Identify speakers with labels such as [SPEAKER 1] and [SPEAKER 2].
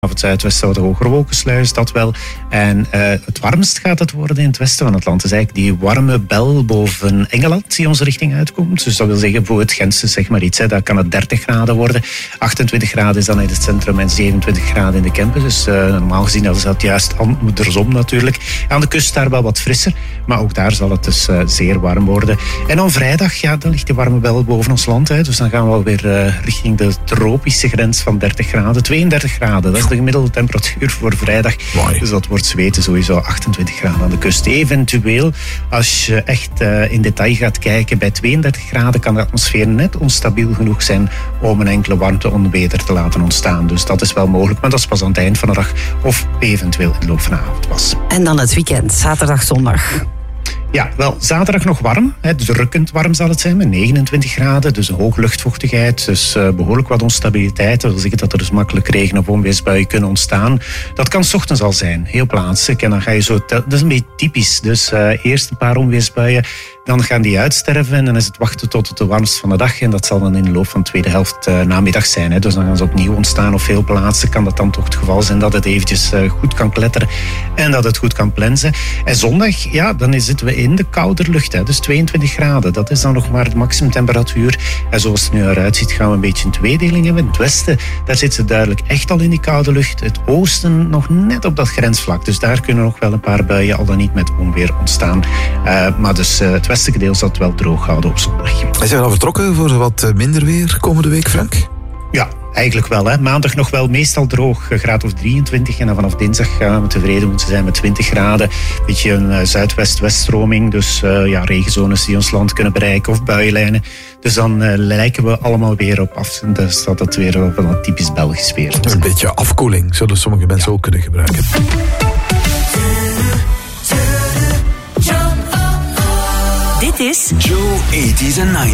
[SPEAKER 1] Af het zuidwesten wat hogere wolkensluis, dat wel. En het warmst gaat het worden in het westen van het land. Het is eigenlijk die warme bel boven Engeland die onze richting uitkomt. Dus dat wil zeggen, voor het Gentse zeg maar iets. Daar kan het 30 graden worden. 28 graden is dan in het centrum en 27 graden in de Kempen. Dus normaal gezien is dat juist andersom natuurlijk. Aan de kust daar wel wat frisser. Maar ook daar zal het dus zeer warm worden. En dan vrijdag, ja, dan ligt die warme bel boven ons land. Dus dan gaan we alweer richting de tropische grens van 30 graden. 32 graden, dat is de gemiddelde temperatuur voor vrijdag.
[SPEAKER 2] Mooi.
[SPEAKER 1] Dus dat wordt zweten sowieso 28 graden aan de kust. Eventueel, als je echt in detail gaat kijken, bij 32 graden kan de atmosfeer net onstabiel genoeg zijn om een enkele warmteonweder te laten ontstaan. Dus dat is wel mogelijk, maar dat is pas aan het eind van de dag of eventueel in de loop van de avond pas.
[SPEAKER 3] En dan het weekend, zaterdag, zondag.
[SPEAKER 1] Ja, wel, zaterdag nog warm. Drukkend warm zal het zijn, met 29 graden. Dus een hoge luchtvochtigheid, dus behoorlijk wat onstabiliteit. Dat wil zeggen dat er dus makkelijk regen- of onweersbuien kunnen ontstaan. Dat kan 's ochtends al zijn, heel plaatselijk. En dan ga je zo... Dat is een beetje typisch. Dus eerst een paar onweersbuien, dan gaan die uitsterven. En dan is het wachten tot het de warmst van de dag. En dat zal dan in de loop van de tweede helft namiddag zijn. Dus dan gaan ze opnieuw ontstaan. Op veel plaatsen kan dat dan toch het geval zijn dat het eventjes goed kan kletteren. En dat het goed kan plensen. En zondag, ja, dan zitten we in de kouder lucht. Dus 22 graden. Dat is dan nog maar de maximumtemperatuur. En zoals het nu eruit ziet, gaan we een beetje een tweedeling hebben. In het westen, daar zit ze duidelijk echt al in die koude lucht. Het oosten nog net op dat grensvlak. Dus daar kunnen nog wel een paar buien, al dan niet met onweer, ontstaan. Maar dus het westelijke deel zal het wel droog houden op zondag.
[SPEAKER 2] Zijn we al vertrokken voor wat minder weer komende week, Frank?
[SPEAKER 1] Ja, eigenlijk wel. Maandag nog wel meestal droog, graad of 23. En dan vanaf dinsdag gaan we tevreden moeten zijn met 20 graden. Een beetje een zuidwest-weststroming. Dus regenzones die ons land kunnen bereiken of buienlijnen. Dus dan lijken we allemaal weer op af. Dus dat het weer wel een typisch Belgisch weer is.
[SPEAKER 2] Een beetje afkoeling zullen sommige mensen ook kunnen gebruiken.
[SPEAKER 3] Dit is
[SPEAKER 4] Joe 80s and 90s.